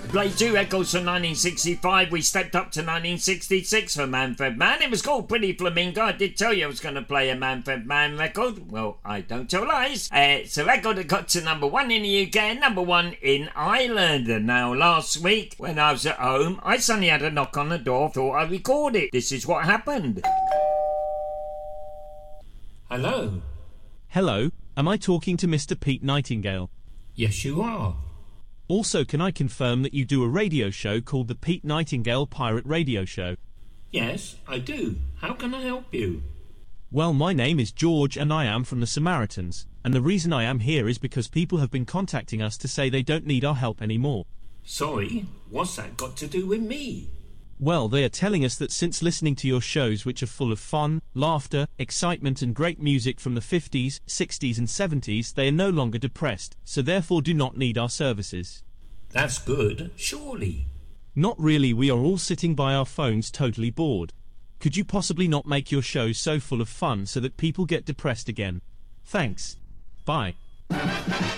Play 2 records from 1965. We stepped up to 1966 for Manfred Mann. It was called Pretty Flamingo. I did tell you I was going to play a Manfred Mann record. Well, I don't tell lies. It's a record that got to number 1 in the UK and number 1 in Ireland. And now, last week, when I was at home, I suddenly had a knock on the door. Thought I'd record it. This is what happened. Hello. Hello, am I talking to Mr. Pete Nightingale? Yes, you are. Also, can I confirm that you do a radio show called the Pete Nightingale Pirate Radio Show? Yes, I do. How can I help you? Well, my name is George and I am from the Samaritans, and the reason I am here is because people have been contacting us to say they don't need our help anymore. Sorry, what's that got to do with me? Well, they are telling us that since listening to your shows, which are full of fun, laughter, excitement and great music from the 50s, 60s and 70s, they are no longer depressed, so therefore do not need our services. That's good, surely. Not really, we are all sitting by our phones totally bored. Could you possibly not make your shows so full of fun so that people get depressed again? Thanks. Bye.